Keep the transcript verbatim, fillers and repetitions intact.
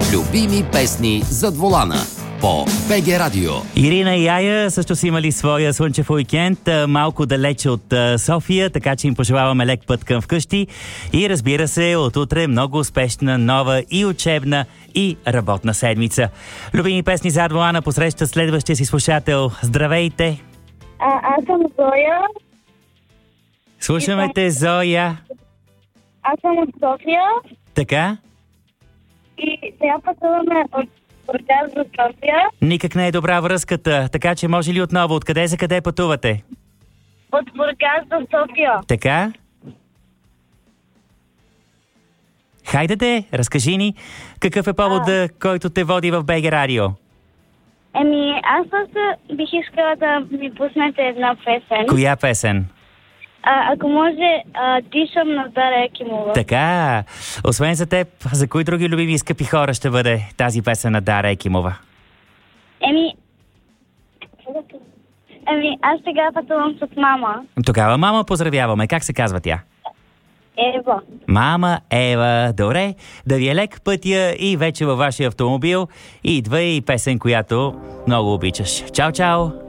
Любими песни зад волана по БГ Радио. Ирина и Ая също са имали своя слънчев уикенд малко далече от София, така че им пожелаваме лек път към вкъщи и разбира се, от утре много успешна нова и учебна и работна седмица. Любими песни зад волана посреща следващия си слушател. Здравейте! А, аз съм Зоя. Слушаме те, Зоя. Аз съм от София. Така? И сега пътуваме от Бургас до София. Никак не е добра връзката, така че може ли отново, откъде за къде пътувате? От Бургас до София. Така? Хайде де, разкажи ни, какъв е повода, който те води в БГ Радио? Еми, аз просто бих искала да ми пуснете една песен. Коя песен? А, ако може, а, Дишам на Дара Якимова. Така, освен за теб, за кои други любими и скъпи хора ще бъде тази песен на Дара Якимова? Еми, еми, аз сега пътувам с мама. Тогава мама поздравяваме. Как се казва тя? Ева. Мама Ева, добре, да ви е лек пътя и вече във вашия автомобил идва и песен, която много обичаш. Чао, чао!